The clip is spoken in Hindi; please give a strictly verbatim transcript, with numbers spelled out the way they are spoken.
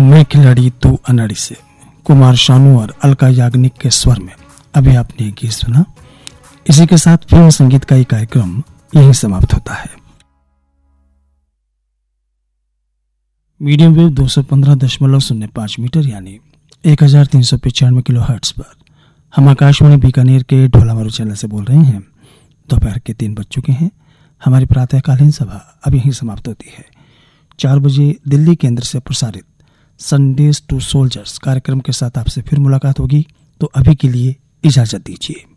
मैं खिलाड़ी तू अनाड़ी से कुमार शानू और अलका याग्निक के स्वर में अभी आपने गीत सुना। इसी के साथ फिल्म संगीत का ये कार्यक्रम यहीं समाप्त होता है। मीडियम वेव दो सौ पंद्रह दशमलव शून्य पाँच मीटर यानी एक हजार तीन सौ पचानवे किलो हर्ट्ज पर हम आकाशवाणी बीकानेर के ढोलामारू चैनल से बोल रहे हैं। दोपहर के तीन बज चुके हैं। हमारी प्रातःकालीन सभा अब यहीं समाप्त होती है। चार बजे दिल्ली केंद्र से प्रसारित संदेश टू सोल्जर्स कार्यक्रम के साथ आपसे फिर मुलाकात होगी। तो अभी के लिए इजाजत दीजिए।